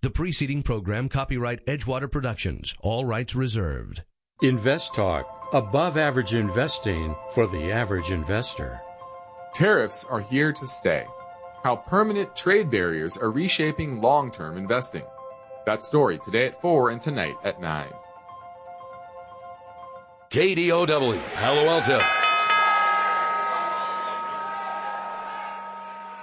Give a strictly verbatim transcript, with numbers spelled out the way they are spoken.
The preceding program, copyright Edgewater Productions, all rights reserved. Invest Talk, above average investing for the average investor. Tariffs are here to stay. How permanent trade barriers are reshaping long-term investing. That story today at four and tonight at nine. K D O W, Palo Alto,